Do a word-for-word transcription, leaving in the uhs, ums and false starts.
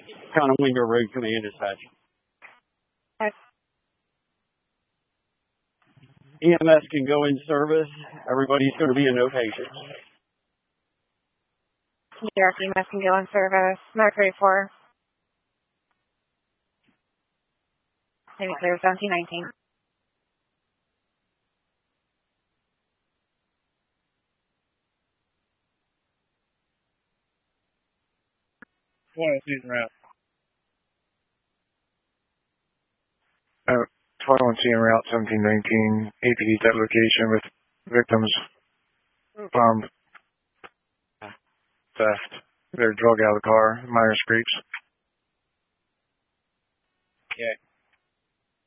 County Wingo Road Command Dispatch. E M S can go in service. Everybody's going to be in no patients. New York E M S can go in service. Mercury four. Maybe clear seventeen nineteen. One season route. Uh, twenty-one C en route seventeen nineteen. A P D's at location with victims from theft. They're drug out of the car. Minor scrapes. Yeah.